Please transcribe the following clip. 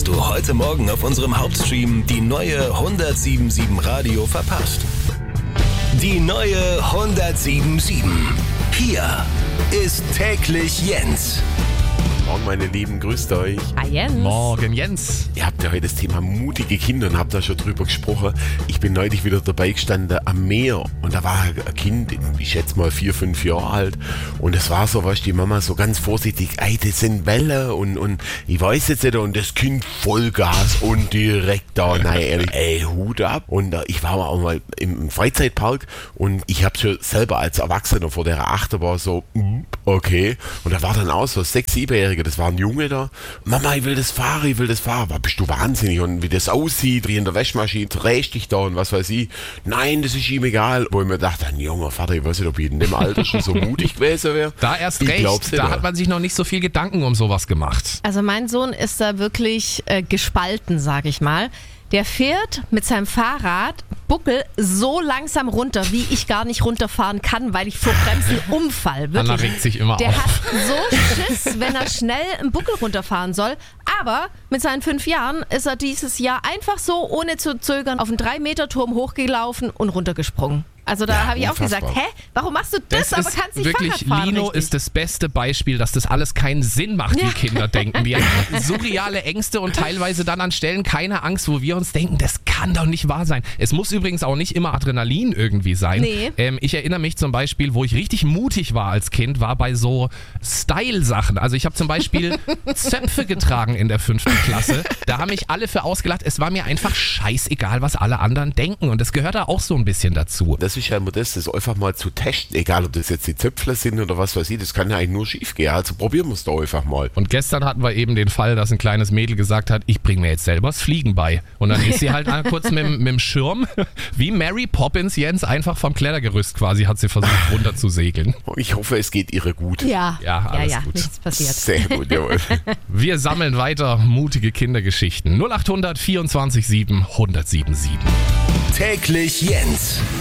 hast du heute Morgen auf unserem Hauptstream die neue 107.7 Radio verpasst. Die neue 107.7. Hier ist täglich Jens. Morgen, meine Lieben, grüßt euch. Hi Jens. Morgen, Jens. Ihr habt ja heute das Thema mutige Kinder und habt da schon drüber gesprochen. Ich bin neulich wieder dabei gestanden am Meer und da war ein Kind, ich schätze mal 4, 5 Jahre alt und es war so, was die Mama so ganz vorsichtig, ey, das sind Wellen und ich weiß jetzt nicht, und das Kind Vollgas und direkt da, nein, ehrlich, ey, Hut ab. Und ich war auch mal im Freizeitpark und ich habe schon selber als Erwachsener vor der Achterbahn so, okay, und da war dann auch so 6-, 7-Jährige, das war ein Junge da. Mama, ich will das fahren. Bist du wahnsinnig? Und wie das aussieht, wie in der Waschmaschine, drehst dich da und was weiß ich. Nein, das ist ihm egal. Wo ich mir dachte, ein junger Vater, ich weiß nicht, ob ich in dem Alter schon so mutig gewesen wäre. Da erst recht, da hat man sich noch nicht so viel Gedanken um sowas gemacht. Also mein Sohn ist da wirklich gespalten, sag ich mal. Der fährt mit seinem Fahrrad Buckel so langsam runter, wie ich gar nicht runterfahren kann, weil ich vor Bremsen umfall. Wirklich. Anna regt sich immer Der auf. hat so Schiss, wenn er schnell einen Buckel runterfahren soll. Aber mit seinen 5 Jahren ist er dieses Jahr einfach so, ohne zu zögern, auf einen 3-Meter-Turm hochgelaufen und runtergesprungen. Also da habe ich auch gesagt, unfassbar. Warum machst du das, aber kannst nicht wirklich, Fahrrad fahren? Lino richtig? ist das beste Beispiel, dass das alles keinen Sinn macht, wie Kinder denken. Die haben surreale Ängste und teilweise dann an Stellen keine Angst, wo wir uns denken, das kann doch nicht wahr sein. Es muss übrigens auch nicht immer Adrenalin irgendwie sein. Nee. Ich erinnere mich zum Beispiel, wo ich richtig mutig war als Kind, war bei so Style-Sachen. Also ich habe zum Beispiel Zöpfe getragen in der 5. Klasse. Da haben mich alle für ausgelacht. Es war mir einfach scheißegal, was alle anderen denken. Und das gehört da auch so ein bisschen dazu. Das ist ja immer das einfach mal zu testen, egal ob das jetzt die Zöpfler sind oder was weiß ich, das kann ja eigentlich nur schief gehen, also probieren wir es doch einfach mal. Und gestern hatten wir eben den Fall, dass ein kleines Mädel gesagt hat, ich bringe mir jetzt selber das Fliegen bei. Und dann ist sie halt kurz mit dem Schirm, wie Mary Poppins, Jens, einfach vom Klettergerüst quasi, hat sie versucht runter zu segeln. Ich hoffe, es geht ihr gut. Ja, alles gut. nichts passiert. Sehr gut, jawohl. Wir sammeln weiter mutige Kindergeschichten. 0800 24 7 1077. Täglich Jens.